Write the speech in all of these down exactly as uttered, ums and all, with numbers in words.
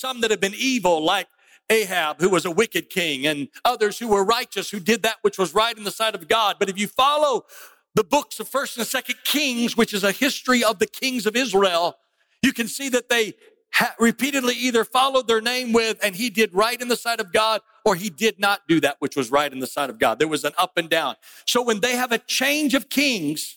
some that have been evil, like Ahab, who was a wicked king, and others who were righteous, who did that which was right in the sight of God. But if you follow the books of First and Second Kings, which is a history of the kings of Israel, you can see that they ha- repeatedly either followed their name with, and he did right in the sight of God, or he did not do that which was right in the sight of God. There was an up and down. So when they have a change of kings,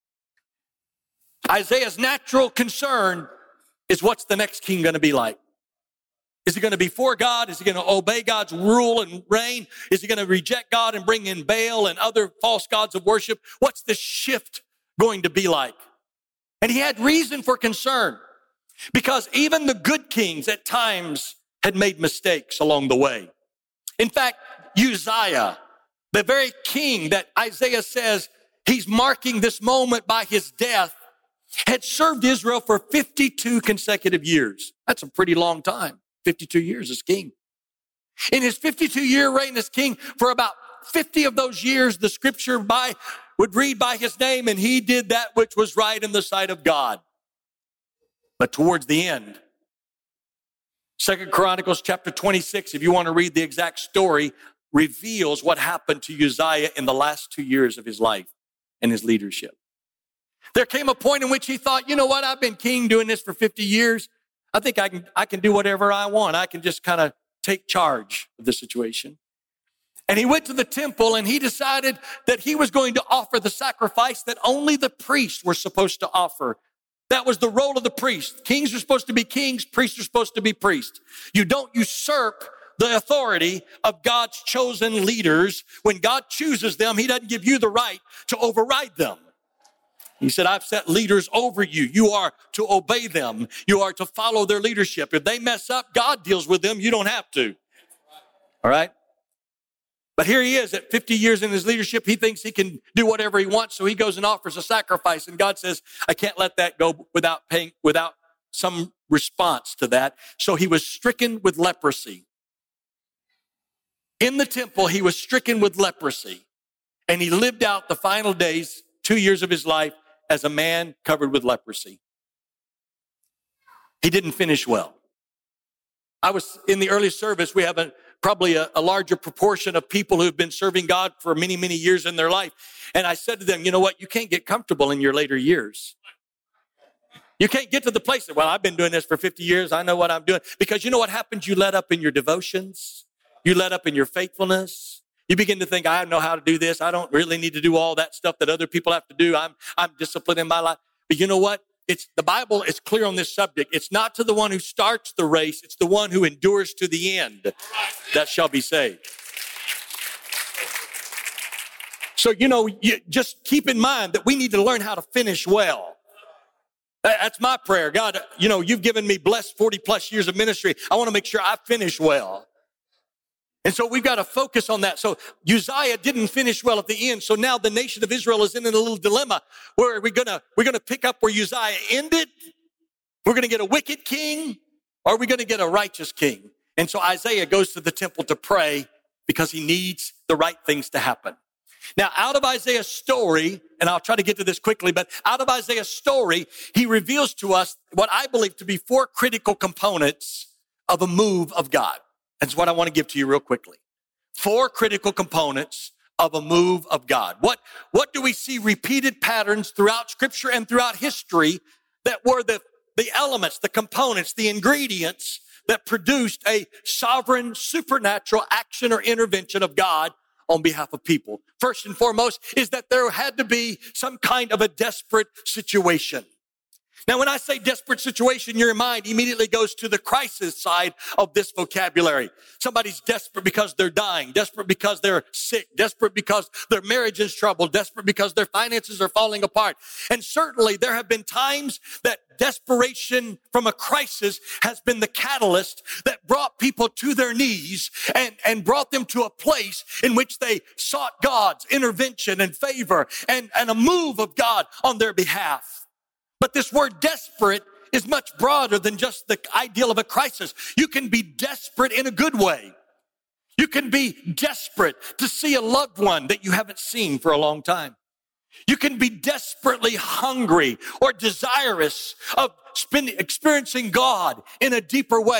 Isaiah's natural concern is, what's the next king going to be like? Is he going to be for God? Is he going to obey God's rule and reign? Is he going to reject God and bring in Baal and other false gods of worship? What's the shift going to be like? And he had reason for concern, because even the good kings at times had made mistakes along the way. In fact, Uzziah, the very king that Isaiah says he's marking this moment by his death, had served Israel for fifty-two consecutive years. That's a pretty long time, fifty-two years as king. In his fifty-two year reign as king, for about fifty of those years, the scripture by would read by his name, and he did that which was right in the sight of God. But towards the end, Second Chronicles chapter twenty-six, if you want to read the exact story, reveals what happened to Uzziah in the last two years of his life and his leadership. There came a point in which he thought, you know what, I've been king doing this for fifty years. I think I can, I can do whatever I want. I can just kind of take charge of the situation. And he went to the temple, and he decided that he was going to offer the sacrifice that only the priests were supposed to offer. That was the role of the priest. Kings are supposed to be kings. Priests are supposed to be priests. You don't usurp the authority of God's chosen leaders. When God chooses them, he doesn't give you the right to override them. He said, I've set leaders over you. You are to obey them. You are to follow their leadership. If they mess up, God deals with them. You don't have to. All right? But here he is at fifty years in his leadership. He thinks he can do whatever he wants. So he goes and offers a sacrifice. And God says, I can't let that go without paying, without some response to that. So he was stricken with leprosy. In the temple, he was stricken with leprosy. And he lived out the final days, two years of his life, as a man covered with leprosy. He didn't finish well. I was in the early service. We have a, probably a, a larger proportion of people who've been serving God for many, many years in their life. And I said to them, you know what? You can't get comfortable in your later years. You can't get to the place that, well, I've been doing this for fifty years. I know what I'm doing. Because you know what happens? You let up in your devotions. You let up in your faithfulness. You begin to think, I know how to do this. I don't really need to do all that stuff that other people have to do. I'm, I'm disciplined in my life. But you know what? It's the Bible is clear on this subject. It's not to the one who starts the race. It's the one who endures to the end that shall be saved. So, you know, you just keep in mind that we need to learn how to finish well. That's my prayer. God, you know, you've given me blessed forty plus years of ministry. I want to make sure I finish well. And so we've got to focus on that. So Uzziah didn't finish well at the end. So now the nation of Israel is in a little dilemma. Where are we going to, we're going to pick up where Uzziah ended? We're going to get a wicked king, or are we going to get a righteous king? And so Isaiah goes to the temple to pray because he needs the right things to happen. Now, out of Isaiah's story, and I'll try to get to this quickly, but out of Isaiah's story, he reveals to us what I believe to be four critical components of a move of God. That's what I want to give to you real quickly. Four critical components of a move of God. What, what do we see repeated patterns throughout Scripture and throughout history that were the, the elements, the components, the ingredients that produced a sovereign, supernatural action or intervention of God on behalf of people? First and foremost is that there had to be some kind of a desperate situation. Now, when I say desperate situation, your mind immediately goes to the crisis side of this vocabulary. Somebody's desperate because they're dying, desperate because they're sick, desperate because their marriage is troubled, desperate because their finances are falling apart. And certainly there have been times that desperation from a crisis has been the catalyst that brought people to their knees and, and brought them to a place in which they sought God's intervention and favor and, and a move of God on their behalf. But this word desperate is much broader than just the ideal of a crisis. You can be desperate in a good way. You can be desperate to see a loved one that you haven't seen for a long time. You can be desperately hungry or desirous of spending, experiencing God in a deeper way.